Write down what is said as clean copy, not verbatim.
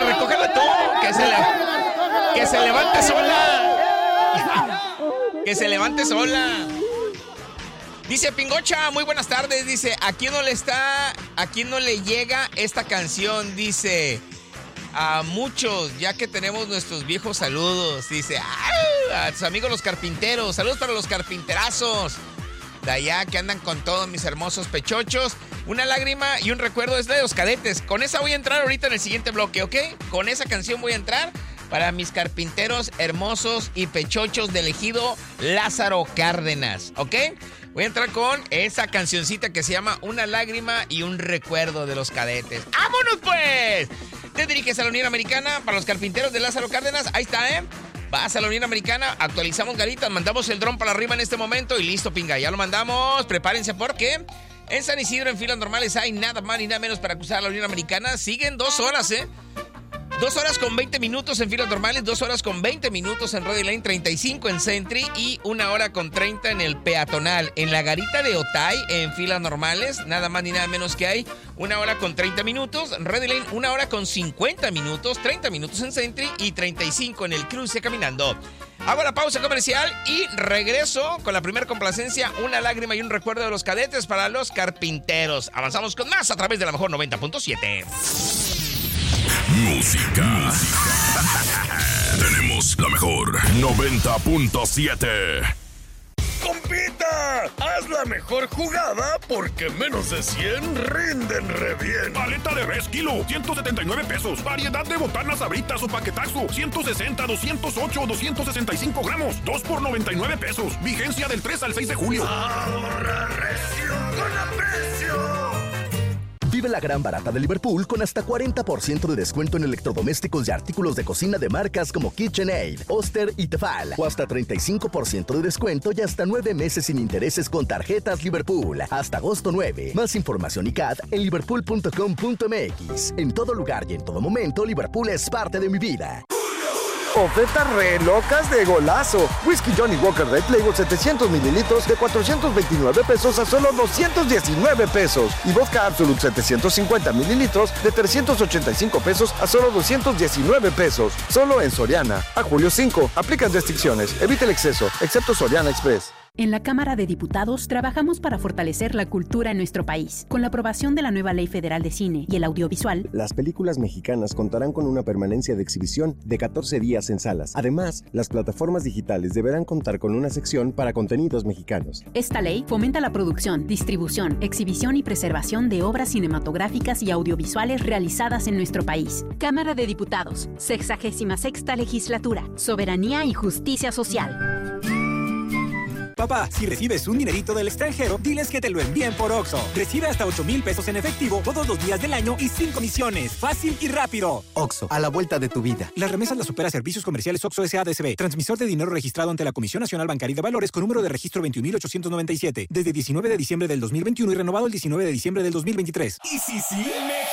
recógela tú, que se levante sola. Que se levante sola. Dice Pingocha, muy buenas tardes. Dice, ¿a quién no le llega esta canción? Dice, a muchos, ya que tenemos nuestros viejos saludos. Dice, a tus amigos los carpinteros. Saludos para los carpinterazos de allá que andan con todos mis hermosos pechochos. Una lágrima y un recuerdo es la de los cadetes. Con esa voy a entrar ahorita en el siguiente bloque, ¿ok? Con esa canción voy a entrar para mis carpinteros hermosos y pechochos del ejido Lázaro Cárdenas, ¿ok? Voy a entrar con esa cancioncita que se llama Una lágrima y un recuerdo de los cadetes. ¡Vámonos, pues! Te diriges a la Unión Americana para los carpinteros de Lázaro Cárdenas. Ahí está, ¿eh? Vas a la Unión Americana, actualizamos garitas, mandamos el dron para arriba en este momento y listo, pinga. Ya lo mandamos. Prepárense porque en San Isidro, en filas normales, hay nada más ni nada menos para cruzar la Unión Americana. Siguen 2 horas, 2 horas con 20 minutos en filas normales, 2 horas con 20 minutos en Ready Lane, 35 en Sentry y 1 hora con 30 en el peatonal. En la garita de Otay, en filas normales, nada más ni nada menos que hay 1 hora con 30 minutos. Ready Lane, 1 hora con 50 minutos, 30 minutos en Sentry y 35 en el cruce caminando. Hago la pausa comercial y regreso con la primera complacencia, Una lágrima y un recuerdo de los cadetes para los carpinteros. Avanzamos con más a través de la mejor 90.7. Música. Tenemos la mejor 90.7. ¡Compita! Haz la mejor jugada porque menos de 100 rinden re bien. Paleta de res, kilo, 179 pesos. Variedad de botanas Sabritas o paquetazo, 160, 208 o 265 gramos. 2 por 99 pesos. Vigencia del 3 al 6 de julio. ¡Ahorra recio con aprecio! Vive la gran barata de Liverpool con hasta 40% de descuento en electrodomésticos y artículos de cocina de marcas como KitchenAid, Oster y Tefal. O hasta 35% de descuento y hasta 9 meses sin intereses con tarjetas Liverpool. Hasta agosto 9. Más información y CAT en liverpool.com.mx. En todo lugar y en todo momento, Liverpool es parte de mi vida. Ofertas re locas de golazo. Whisky Johnny Walker Red Label 700 mililitros de 429 pesos a solo 219 pesos. Y vodka Absolute 750 mililitros de 385 pesos a solo 219 pesos. Solo en Soriana. A julio 5. Aplican restricciones. Evita el exceso, excepto Soriana Express. En la Cámara de Diputados trabajamos para fortalecer la cultura en nuestro país. Con la aprobación de la nueva Ley Federal de Cine y el Audiovisual, las películas mexicanas contarán con una permanencia de exhibición de 14 días en salas. Además, las plataformas digitales deberán contar con una sección para contenidos mexicanos. Esta ley fomenta la producción, distribución, exhibición y preservación de obras cinematográficas y audiovisuales realizadas en nuestro país. Cámara de Diputados, 66ª Legislatura, Soberanía y Justicia Social. Papá, si recibes un dinerito del extranjero, diles que te lo envíen por Oxxo. Recibe hasta 8,000 pesos en efectivo todos los días del año y 5 comisiones. Fácil y rápido. Oxxo, a la vuelta de tu vida. Las remesas las opera Servicios Comerciales Oxxo S.A.D.C.B. Transmisor de dinero registrado ante la Comisión Nacional Bancaria y de Valores con número de registro 21.897. Desde 19 de diciembre del 2021 y renovado el 19 de diciembre del 2023. ¿Y si sí?